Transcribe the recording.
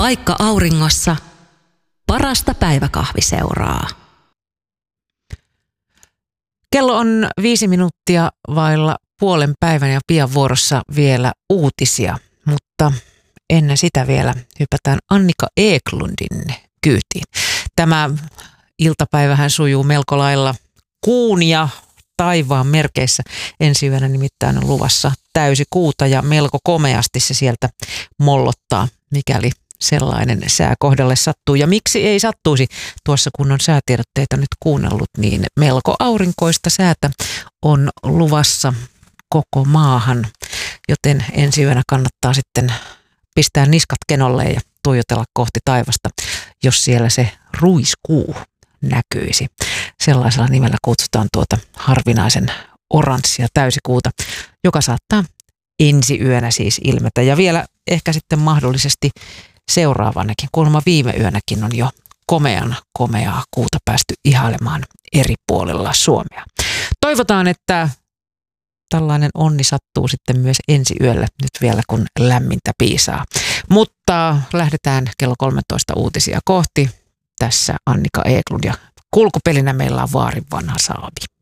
Vaikka auringossa, parasta päiväkahviseuraa. Kello on 5 minuuttia vailla puolen päivän ja pian vuorossa vielä uutisia, mutta ennen sitä vielä hypätään Annika Eklundin kyytiin. Tämä iltapäivähän sujuu melko lailla kuun ja taivaan merkeissä. Ensi yönä nimittäin on luvassa täysi kuuta ja melko komeasti se sieltä mollottaa, mikäli sellainen sää kohdalle sattuu. Ja miksi ei sattuisi? Tuossa kun on säätiedotteita nyt kuunnellut, niin melko aurinkoista säätä on luvassa koko maahan. Joten ensi yönä kannattaa sitten pistää niskat kenolle ja tuijotella kohti taivasta, jos siellä se ruiskuu näkyisi. Sellaisella nimellä kutsutaan tuota harvinaisen oranssia täysikuuta, joka saattaa ensi yönä siis ilmetä. Ja vielä ehkä sitten mahdollisesti seuraavanakin, kuulemma viime yönäkin on jo komeaa kuuta päästy ihailemaan eri puolilla Suomea. Toivotaan, että tällainen onni sattuu sitten myös ensi yöllä nyt vielä, kun lämmintä piisaa. Mutta lähdetään kello 13 uutisia kohti. Tässä Annika Eklund ja kulkupelinä meillä on Vaarin vanha saavi.